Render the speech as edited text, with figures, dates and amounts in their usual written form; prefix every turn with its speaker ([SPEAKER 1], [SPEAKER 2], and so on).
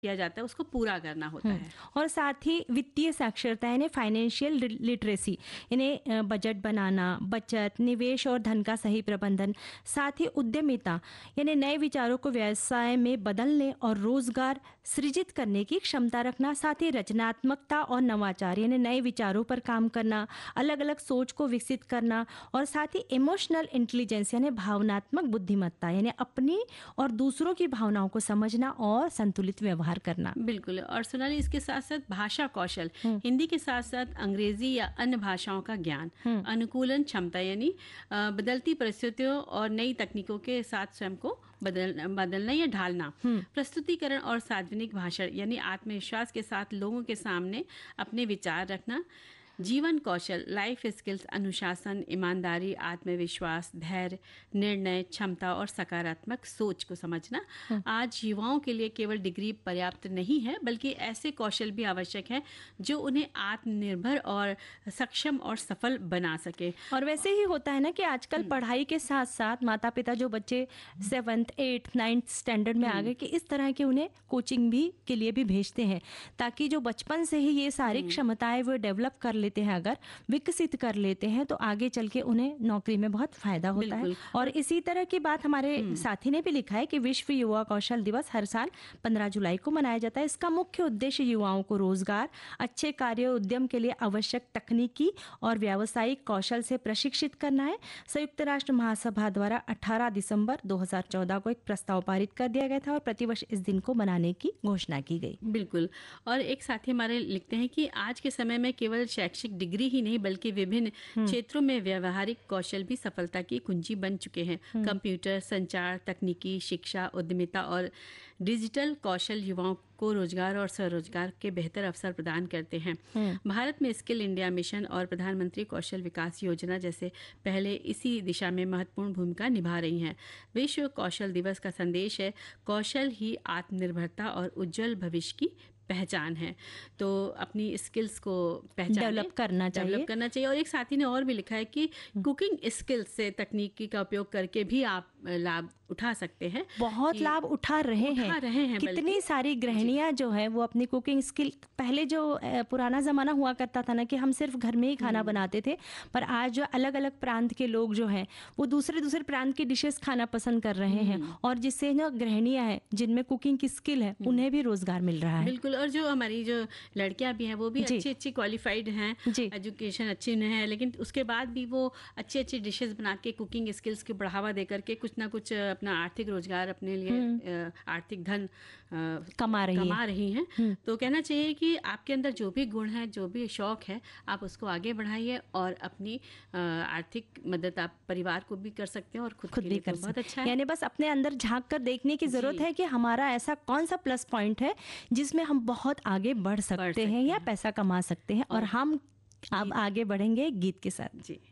[SPEAKER 1] किया जाता है उसको पूरा करना होता है।
[SPEAKER 2] और साथ ही वित्तीय साक्षरता यानी फाइनेंशियल लिटरेसी, इन्हें बजट बनाना, बचत, निवेश और धन का सही प्रबंधन, साथ ही उद्यमिता यानी नए विचारों को व्यवसाय में बदलने और रोजगार सृजित करने की क्षमता रखना, साथ ही रचनात्मकता और नवाचार यानी नए विचारों पर काम करना, अलग अलग सोच को विकसित करना, और साथ ही इमोशनल इंटेलिजेंस यानी भावनात्मक बुद्धिमत्ता यानी अपनी और दूसरों की भावनाओं को समझना और संतुलित व्यवहार करना।
[SPEAKER 1] बिल्कुल। और सोनाली, इसके साथ साथ भाषा कौशल, हिंदी के साथ साथ अंग्रेजी या अन्य भाषाओं का ज्ञान, अनुकूलन क्षमता यानी बदलती परिस्थितियों और नई तकनीकों के साथ स्वयं को बदलना या ढालना, प्रस्तुतिकरण और सार्वजनिक भाषण यानी आत्मविश्वास के साथ लोगों के सामने अपने विचार रखना, जीवन कौशल, लाइफ स्किल्स, अनुशासन, ईमानदारी, आत्मविश्वास, धैर्य, निर्णय क्षमता और सकारात्मक सोच को समझना। आज युवाओं के लिए केवल डिग्री पर्याप्त नहीं है, बल्कि ऐसे कौशल भी आवश्यक हैं जो उन्हें आत्मनिर्भर और सक्षम और सफल बना सके।
[SPEAKER 2] और वैसे ही होता है ना कि आजकल पढ़ाई के साथ साथ माता पिता जो बच्चे 7th 8th 9th स्टैंडर्ड में आ गए कि इस तरह के उन्हें कोचिंग भी के लिए भी भेजते हैं, ताकि जो बचपन से ही ये सारी क्षमताएं वो डेवलप कर लेते हैं, अगर विकसित कर लेते हैं तो आगे चल के उन्हें नौकरी में बहुत फायदा होता है। और इसी तरह की बात हमारे साथी ने भी लिखा है कि विश्व युवा कौशल दिवस हर साल 15 जुलाई को मनाया जाता है। इसका मुख्य उद्देश्य युवाओं को रोजगार, अच्छे कार्य उद्यम के लिए आवश्यक तकनीकी और व्यावसायिक कौशल से प्रशिक्षित करना है। संयुक्त राष्ट्र महासभा द्वारा 18 दिसंबर 2014 को एक प्रस्ताव पारित कर दिया गया था और प्रतिवर्ष इस दिन को मनाने की घोषणा की गई।
[SPEAKER 1] बिल्कुल। और एक साथी हमारे लिखते हैं कि आज के समय में केवल शैक्षिक डिग्री ही नहीं बल्कि विभिन्न क्षेत्रों में व्यावहारिक कौशल भी सफलता की कुंजी बन चुके हैं। कंप्यूटर, संचार, तकनीकी शिक्षा, उद्यमिता और डिजिटल कौशल युवाओं को रोजगार और स्वरोजगार के बेहतर अवसर प्रदान करते हैं। भारत में स्किल इंडिया मिशन और प्रधानमंत्री कौशल विकास योजना जैसे पहले इसी दिशा में महत्वपूर्ण भूमिका निभा रही हैं। विश्व कौशल दिवस का संदेश है, कौशल ही आत्मनिर्भरता और उज्जवल भविष्य की पहचान है। तो अपनी स्किल्स को
[SPEAKER 2] डेवलप करना चाहिए।
[SPEAKER 1] और एक साथी ने और भी लिखा है कि कुकिंग स्किल्स से तकनीकी का उपयोग करके भी आप लाभ उठा सकते हैं।
[SPEAKER 2] बहुत लाभ उठा रहे हैं। कितनी सारी गृहिणियां जो है वो अपनी कुकिंग स्किल, पहले जो पुराना जमाना हुआ करता था ना कि हम सिर्फ घर में ही खाना बनाते थे, पर आज जो अलग अलग प्रांत के लोग जो हैं वो दूसरे प्रांत की डिशेस खाना पसंद कर रहे हैं, और जिससे जो गृहिणियां हैं जिनमें कुकिंग की स्किल है उन्हें भी रोजगार मिल रहा है।
[SPEAKER 1] बिल्कुल। और जो हमारी जो लड़कियां भी हैं वो भी अच्छी क्वालिफाइड हैं, एजुकेशन अच्छी नहीं है, लेकिन उसके बाद भी वो अच्छी डिशेस बना के कुकिंग स्किल्स को बढ़ावा दे करके कुछ ना कुछ अपना आर्थिक रोजगार, अपने लिए आर्थिक धन कमा रही हैं। तो कहना चाहिए कि आपके अंदर जो भी गुण है, जो भी शौक है, आप उसको आगे बढ़ाइए और अपनी आर्थिक मदद आप परिवार को भी कर सकते हैं और खुद भी कर सकते हैं। बहुत अच्छा है।
[SPEAKER 2] यानी बस अपने अंदर झांक कर देखने की जरूरत है कि हमारा ऐसा कौन सा प्लस पॉइंट है जिसमें हम बहुत आगे बढ़ सकते हैं या पैसा कमा सकते हैं। और हम अब आगे बढ़ेंगे गीत के साथ।
[SPEAKER 1] जी।